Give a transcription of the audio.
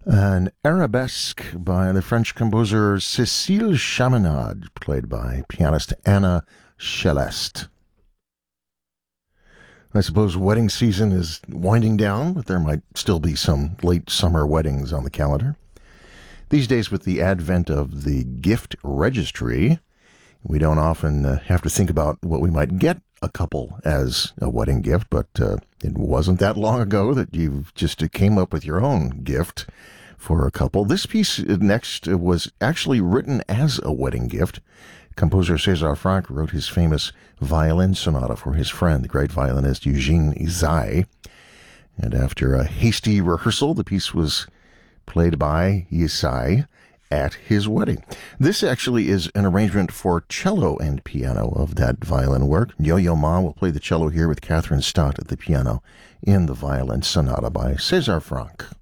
An arabesque by the French composer Cécile Chaminade, played by pianist Anna Celeste. I suppose wedding season is winding down, but there might still be some late summer weddings on the calendar. These days, with the advent of the gift registry, we don't often have to think about what we might get a couple as a wedding gift, but it wasn't that long ago that you just came up with your own gift for a couple. This piece next was actually written as a wedding gift. Composer César Franck wrote his famous violin sonata for his friend, the great violinist Eugene Ysaÿe. And after a hasty rehearsal, the piece was played by Ysaÿe at his wedding. This actually is an arrangement for cello and piano of that violin work. Yo-Yo Ma will play the cello here with Catherine Stott at the piano in the violin sonata by César Franck.